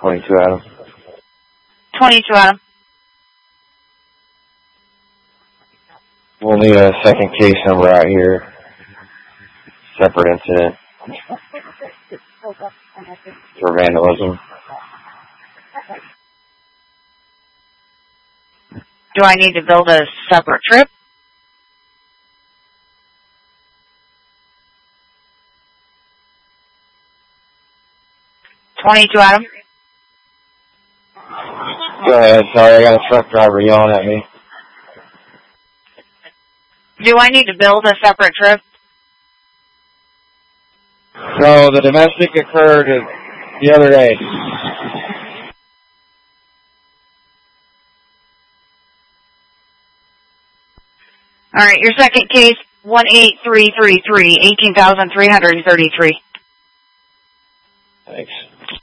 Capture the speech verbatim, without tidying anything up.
twenty-two, Adam. twenty-two, Adam. We'll need a second case number out here. Separate incident. For vandalism. Do I need to build a separate trip? twenty-two, Adam. Go ahead. Sorry, I got a truck driver yelling at me. Do I need to build a separate trip? So the domestic occurred the other day. All right, your second case, one eight three three three, eighteen thousand three hundred thirty-three. Thanks.